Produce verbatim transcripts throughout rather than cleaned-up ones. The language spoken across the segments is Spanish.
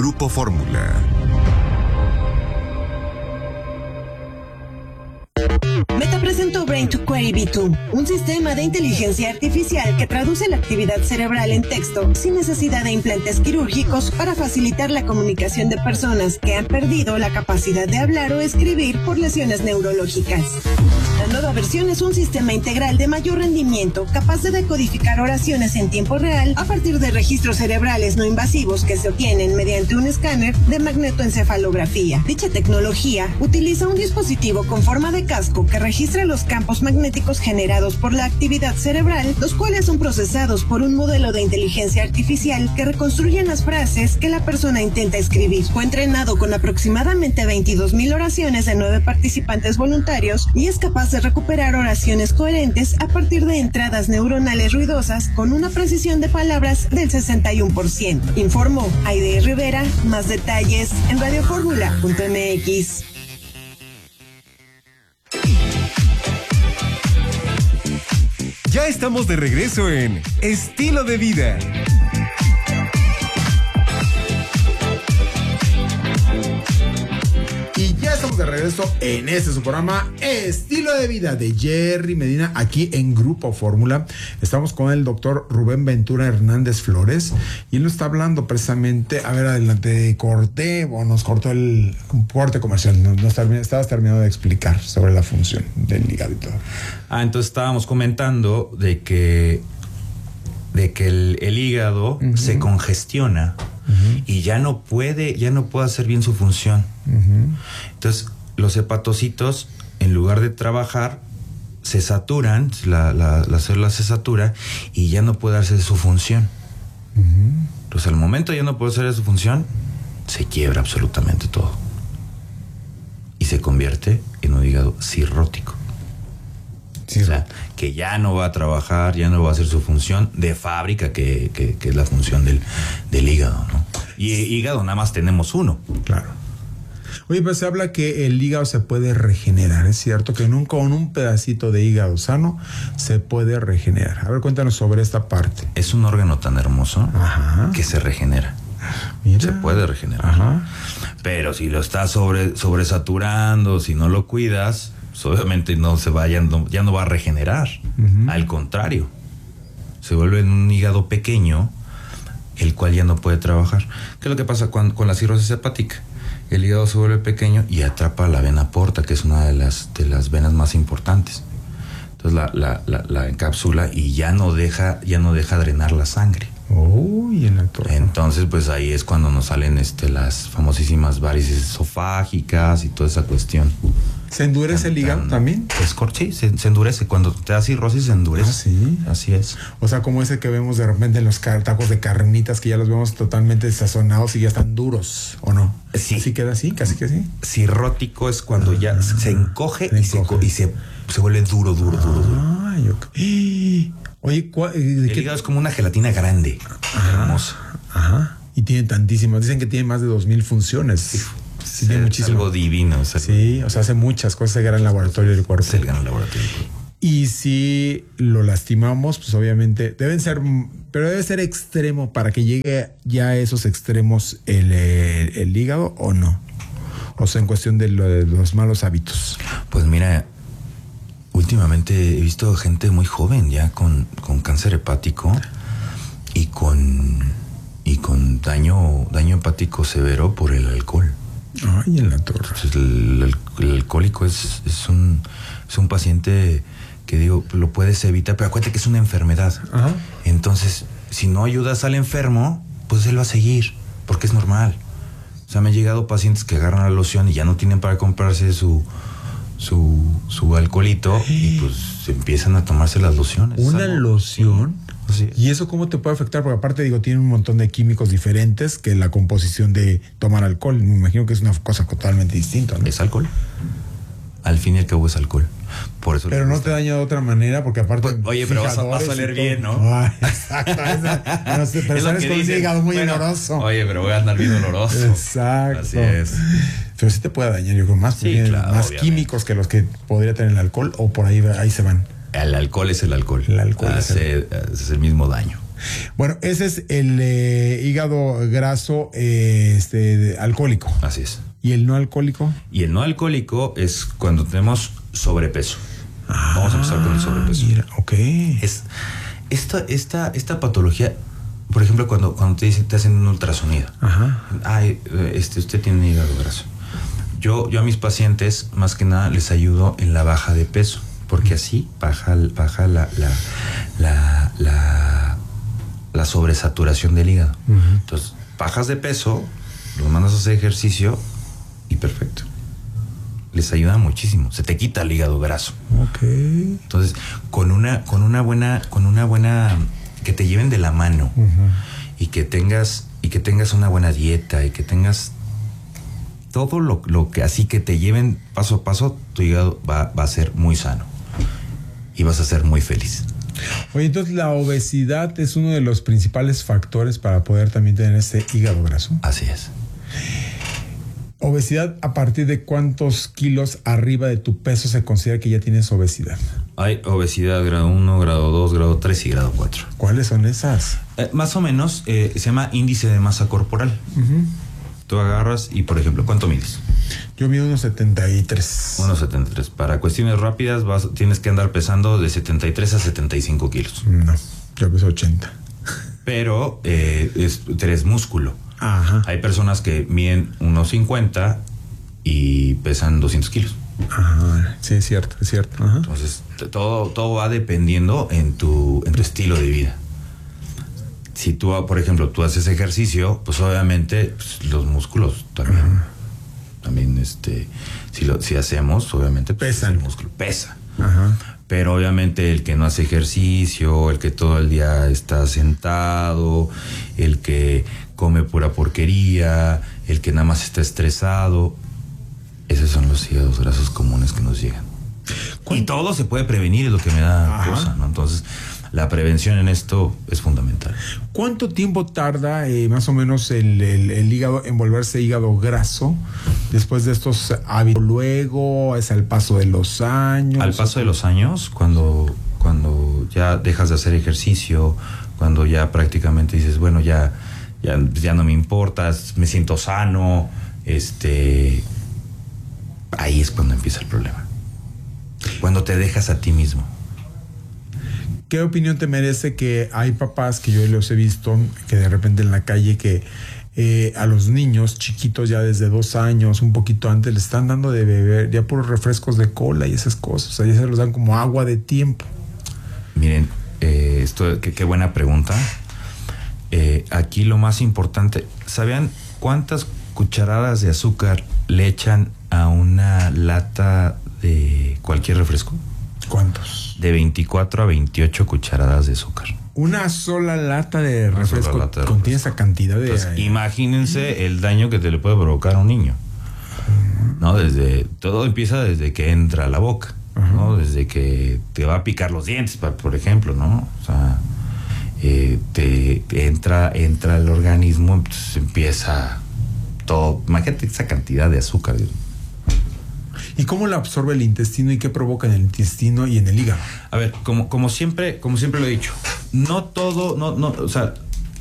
Grupo Fórmula. Meta presentó Brain to Query B dos, un sistema de inteligencia artificial que traduce la actividad cerebral en texto sin necesidad de implantes quirúrgicos para facilitar la comunicación de personas que han perdido la capacidad de hablar o escribir por lesiones neurológicas. La nueva versión es un sistema integral de mayor rendimiento, capaz de decodificar oraciones en tiempo real a partir de registros cerebrales no invasivos que se obtienen mediante un escáner de magnetoencefalografía. Dicha tecnología utiliza un dispositivo con forma de casco que registra los campos magnéticos generados por la actividad cerebral, los cuales son procesados por un modelo de inteligencia artificial que reconstruyen las frases que la persona intenta escribir. Fue entrenado con aproximadamente veintidós mil oraciones de nueve participantes voluntarios y es capaz de recuperar oraciones coherentes a partir de entradas neuronales ruidosas con una precisión de palabras del sesenta y uno por ciento. Informó Aide Rivera. Más detalles en radio fórmula punto m x. Ya estamos de regreso en Estilo de Vida. Y ya estamos de regreso en este su programa Estilo de Vida de Jerry Medina, aquí en Grupo Fórmula. Estamos con el doctor Rubén Ventura Hernández Flores y él nos está hablando precisamente, a ver, adelante, corté, o nos cortó el corte comercial, nos, nos termi- estabas terminando de explicar sobre la función del hígado y todo. Ah, entonces estábamos comentando de que, de que el, el hígado uh-huh. se congestiona. Uh-huh. Y ya no puede, ya no puede hacer bien su función. Uh-huh. Entonces, los hepatocitos, en lugar de trabajar, se saturan, la, la, la célula se satura y ya no puede hacer su función. Uh-huh. Entonces, al momento ya no puede hacer su función, se quiebra absolutamente todo. Y se convierte en un hígado cirrótico. Sí, o sea, que ya no va a trabajar, ya no va a hacer su función de fábrica, que, que, que es la función del, del hígado, ¿no? Y hígado nada más tenemos uno. Claro. Oye, pues se habla que el hígado se puede regenerar, ¿es cierto? Que nunca con un pedacito de hígado sano se puede regenerar. A ver, cuéntanos sobre esta parte. Es un órgano tan hermoso Ajá. que se regenera. Mira. Se puede regenerar. Ajá. Pero si lo estás sobre, sobresaturando, si no lo cuidas, obviamente no se va, ya no, ya no va a regenerar. Uh-huh. Al contrario, se vuelve en un hígado pequeño, el cual ya no puede trabajar. ¿Qué es lo que pasa con, con la cirrosis hepática? El hígado se vuelve pequeño y atrapa la vena porta, que es una de las, de las venas más importantes. Entonces la, la, la, la encapsula y ya no deja, ya no deja drenar la sangre. Uy, en la torre. Entonces, pues ahí es cuando nos salen este, las famosísimas varices esofágicas y toda esa cuestión. ¿Se endurece tan, el hígado tan, también? Es sí, se, se endurece. Cuando te da cirrosis, se endurece. Ah, sí. Así es. O sea, como ese que vemos de repente en los tacos de carnitas, que ya los vemos totalmente sazonados y ya están duros, ¿o no? Sí. ¿Así queda así? ¿Casi que así? Cirrótico es cuando ah, ya se encoge, se y, encoge. Se, y se, se vuelve duro, duro, duro, duro. Ay, okay. Oye, ¿cuál, el qué? Hígado es como una gelatina grande, ajá, hermosa. Ajá. Y tiene tantísimas. Dicen que tiene más de dos mil funciones. Sí. Sí, tiene muchísimo. Algo divino. O sea, sí, o sea, hace muchas cosas, el gran laboratorio del cuerpo. Es el gran laboratorio del cuerpo. Y si lo lastimamos, pues obviamente deben ser, pero debe ser extremo para que llegue ya a esos extremos el, el, el hígado, ¿o no? O sea, en cuestión de, lo, de los malos hábitos. Pues mira, últimamente he visto gente muy joven ya con, con cáncer hepático y con, y con daño, daño hepático severo por el alcohol. Ay, en la torre. El, el, el alcohólico es, es, un, es un paciente que, digo, lo puedes evitar, pero acuérdate que es una enfermedad. Ajá. Entonces, si no ayudas al enfermo, pues él va a seguir, porque es normal. O sea, me han llegado pacientes que agarran la loción y ya no tienen para comprarse su, su, su alcoholito y pues empiezan a tomarse las lociones. ¿Una ¿sabes? Loción? Sí. ¿Y eso cómo te puede afectar? Porque aparte, digo, tiene un montón de químicos diferentes que la composición de tomar alcohol. Me imagino que es una cosa totalmente distinta, ¿no? Es alcohol. Al fin y al cabo es alcohol. Por eso. Pero no te daña de otra manera, porque aparte. Pues, oye, pero vas a, vas a oler bien, ¿no? Ay, exacto. Esa, no sé, pero sabes con un hígado muy bueno, oloroso. Oye, pero voy a andar bien oloroso. Exacto. Así es. Pero sí te puede dañar, yo creo, más, sí, claro, más químicos que los que podría tener el alcohol, o por ahí, ahí se van. El alcohol es el alcohol. El alcohol hace, es, el... es el mismo daño. Bueno, ese es el eh, hígado graso eh, este, alcohólico. Así es. ¿Y el no alcohólico? Y el no alcohólico es cuando tenemos sobrepeso. Ah, Vamos a empezar con el sobrepeso. Mira, ok. Es, esta, esta, esta patología, por ejemplo, cuando, cuando te dicen, te hacen un ultrasonido. Ajá. Ay, este, usted tiene hígado graso. Yo, yo a mis pacientes, más que nada, les ayudo en la baja de peso, porque así baja, baja la, la, la, la, la sobresaturación del hígado. Uh-huh. Entonces, bajas de peso, los mandas a hacer ejercicio y perfecto. Les ayuda muchísimo. Se te quita el hígado graso. Ok. Entonces, con una, con una buena, con una buena, que te lleven de la mano, uh-huh, y que tengas, y que tengas una buena dieta y que tengas todo lo, lo que así que te lleven paso a paso, tu hígado va, va a ser muy sano y vas a ser muy feliz. Oye, entonces la obesidad es uno de los principales factores para poder también tener este hígado graso. Así es. Obesidad, ¿a partir de cuántos kilos arriba de tu peso se considera que ya tienes obesidad? Hay obesidad grado uno, grado dos, grado tres y grado cuatro. ¿Cuáles son esas? Eh, más o menos eh, se llama índice de masa corporal. Uh-huh. Tú agarras y, por ejemplo, ¿cuánto mides? Yo mido unos setenta y tres. unos setenta y tres. Para cuestiones rápidas vas, tienes que andar pesando de setenta y tres a setenta y cinco kilos. No, yo peso ochenta. Pero eh, es, eres músculo. Ajá. Hay personas que miden unos cincuenta y pesan doscientos kilos. Ajá, sí, es cierto, es cierto. Ajá. Entonces, todo, todo va dependiendo en tu, en tu estilo de vida. Si tú, por ejemplo, tú haces ejercicio, pues obviamente pues, los músculos también, uh-huh, también este, si lo, si hacemos, obviamente pues, pesan. El músculo pesa. Ajá. Pero obviamente el que no hace ejercicio, el que todo el día está sentado, el que come pura porquería, el que nada más está estresado, esos son los hígados grasos comunes que nos llegan. Y todo se puede prevenir, es lo que me da Ajá. cosa, ¿no? Entonces, la prevención en esto es fundamental. ¿Cuánto tiempo tarda eh, más o menos el, el, el hígado en volverse hígado graso después de estos hábitos? Luego, es al paso de los años. Al paso de los años, cuando, cuando ya dejas de hacer ejercicio, cuando ya prácticamente dices, bueno, ya, ya, ya no me importa, me siento sano, este, ahí es cuando empieza el problema. Cuando te dejas a ti mismo. ¿Qué opinión te merece que hay papás que yo los he visto que de repente en la calle que eh, a los niños chiquitos ya desde dos años, un poquito antes, les están dando de beber ya puros refrescos de cola y esas cosas? O sea, ya se los dan como agua de tiempo. Miren, eh, esto, qué, qué buena pregunta. Eh, aquí lo más importante, ¿sabían cuántas cucharadas de azúcar le echan a una lata de cualquier refresco? ¿Cuántos? De veinticuatro a veintiocho cucharadas de azúcar. Una sola lata de Una refresco sola lata de contiene refresco. esa cantidad de... Entonces, imagínense el daño que te le puede provocar a un niño. No, desde todo empieza desde que entra a la boca, uh-huh, ¿no? Desde que te va a picar los dientes, por ejemplo, ¿no? O sea, eh, te, te entra entra al organismo, entonces empieza todo. Imagínate esa cantidad de azúcar. ¿Y cómo la absorbe el intestino y qué provoca en el intestino y en el hígado? A ver, como, como siempre, como siempre lo he dicho, no todo, no, no, o sea,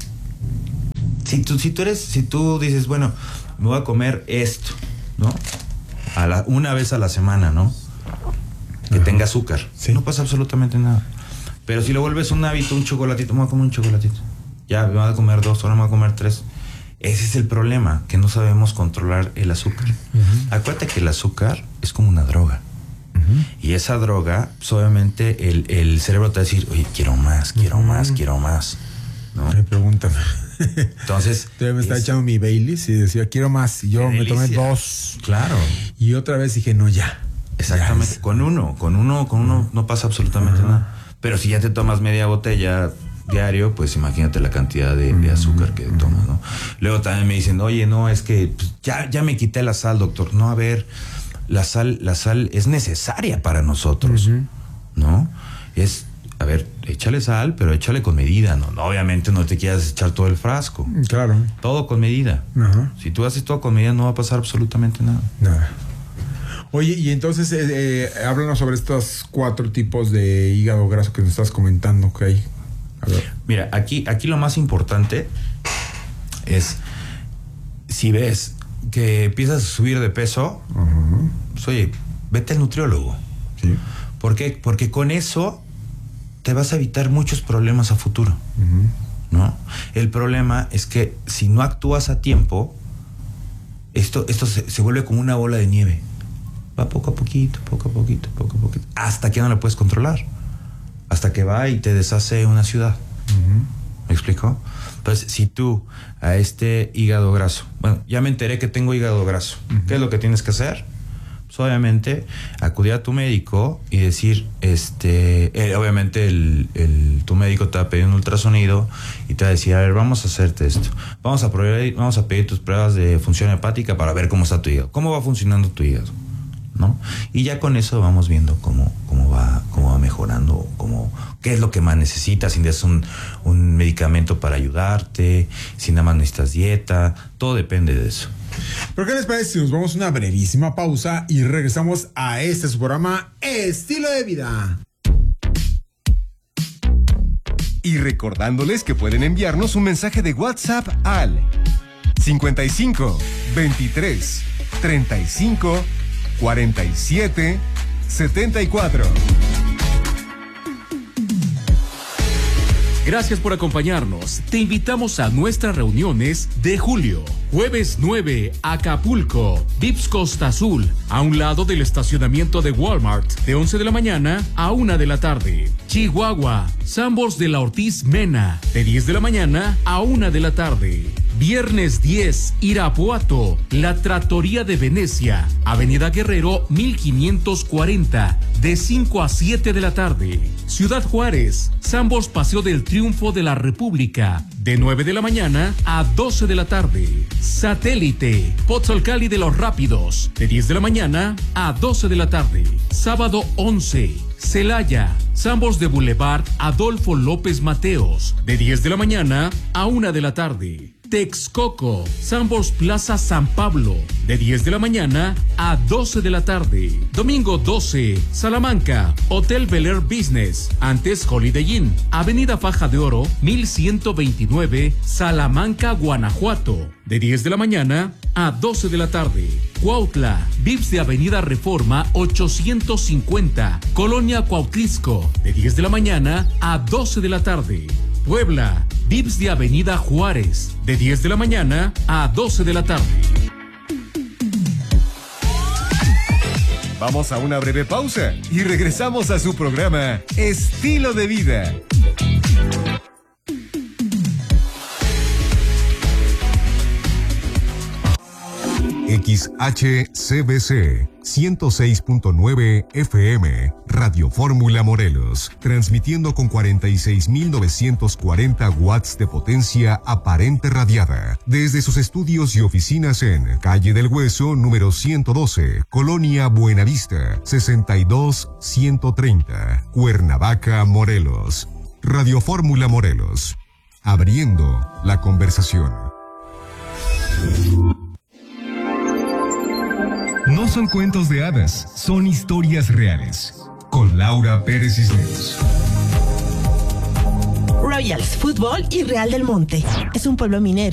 si tú, si tú eres, si tú dices, bueno, me voy a comer esto, ¿no? A la, una vez a la semana, ¿no? Que Ajá. tenga azúcar. Sí. No pasa absolutamente nada. Pero si lo vuelves un hábito, un chocolatito, me voy a comer un chocolatito. Ya, me voy a comer dos, ahora me voy a comer tres. Ese es el problema, que no sabemos controlar el azúcar. Uh-huh. Acuérdate que el azúcar es como una droga. Uh-huh. Y esa droga, pues obviamente el, el cerebro te va a decir, oye, quiero más, quiero uh-huh. más, quiero más, ¿no? Me preguntan. Entonces... Yo me estaba echando mi Baileys y decía, quiero más. Y yo me tomé dos. Claro. Y otra vez dije, no, ya. Exactamente. Ya con uno, con uno, con uno uh-huh. no pasa absolutamente uh-huh. nada. Pero si ya te tomas media botella diario, pues imagínate la cantidad de, de azúcar que tomas, ¿no? Luego también me dicen, oye, no, es que pues, ya, ya me quité la sal, doctor. No, a ver, la sal, la sal es necesaria para nosotros, uh-huh. ¿no? Es, a ver, échale sal, pero échale con medida, ¿no? no obviamente no te quieras echar todo el frasco. Claro. Todo con medida. Uh-huh. Si tú haces todo con medida, no va a pasar absolutamente nada. Nada. Oye, y entonces, eh, eh, háblanos sobre estos cuatro tipos de hígado graso que nos estás comentando que hay. Mira, aquí, aquí lo más importante es, si ves que empiezas a subir de peso, uh-huh. pues oye, vete al nutriólogo. Sí. ¿Por qué? Porque con eso te vas a evitar muchos problemas a futuro. Uh-huh. ¿No? El problema es que si no actúas a tiempo, esto, esto se, se vuelve como una bola de nieve. Va poco a poquito, poco a poquito, poco a poquito, hasta que no la puedes controlar. Hasta que va y te deshace una ciudad. Uh-huh. ¿Me explico? Entonces, si tú a este hígado graso, bueno, ya me enteré que tengo hígado graso, uh-huh. ¿qué es lo que tienes que hacer? Pues obviamente acudir a tu médico y decir, este, eh, obviamente el, el, tu médico te va a pedir un ultrasonido y te va a decir, a ver, vamos a hacerte esto, vamos a probar, vamos a pedir tus pruebas de función hepática para ver cómo está tu hígado, cómo va funcionando tu hígado, ¿no? Y ya con eso vamos viendo cómo, cómo va, cómo va mejorando, cómo, qué es lo que más necesitas, si necesitas un, un medicamento para ayudarte, si nada más necesitas dieta, todo depende de eso. ¿Pero qué les parece si nos vamos a una brevísima pausa y regresamos a este su programa Estilo de Vida? Y recordándoles que pueden enviarnos un mensaje de WhatsApp al cincuenta y cinco, veintitrés, treinta y cinco, cuarenta y siete, setenta y cuatro. Gracias por acompañarnos. Te invitamos a nuestras reuniones de julio. Jueves nueve, Acapulco, Vips Costa Azul, a un lado del estacionamiento de Walmart, de once de la mañana a una de la tarde. Chihuahua, Sambors de la Ortiz Mena, de diez de la mañana a una de la tarde. Viernes diez, Irapuato, La Trattoria de Venecia, Avenida Guerrero mil quinientos cuarenta, de cinco a siete de la tarde. Ciudad Juárez, Sambors Paseo del Triunfo de la República, de nueve de la mañana a doce de la tarde. Satélite, Pozzolcali de los Rápidos, de diez de la mañana a doce de la tarde. Sábado once, Celaya, Sambors de Boulevard Adolfo López Mateos, de diez de la mañana a una de la tarde. Texcoco, Sambors Plaza San Pablo, de diez de la mañana a doce de la tarde. Domingo doce, Salamanca, Hotel Bel Air Business, antes Holiday Inn, Avenida Faja de Oro, mil ciento veintinueve, Salamanca, Guanajuato, de diez de la mañana a doce de la tarde. Cuautla, Vips de Avenida Reforma ochocientos cincuenta, Colonia Cuautlisco, de diez de la mañana a doce de la tarde. Puebla, Vips de Avenida Juárez, de diez de la mañana a doce de la tarde. Vamos a una breve pausa y regresamos a su programa Estilo de Vida. X H C B C ciento seis punto nueve F M, Radio Fórmula Morelos, transmitiendo con cuarenta y seis mil novecientos cuarenta watts de potencia aparente radiada, desde sus estudios y oficinas en Calle del Hueso, número ciento doce, Colonia Buenavista, sesenta y dos ciento treinta, Cuernavaca, Morelos. Radio Fórmula Morelos, abriendo la conversación. No son cuentos de hadas, son historias reales. Con Laura Pérez Cisneros. Royals Fútbol y Real del Monte. Es un pueblo minero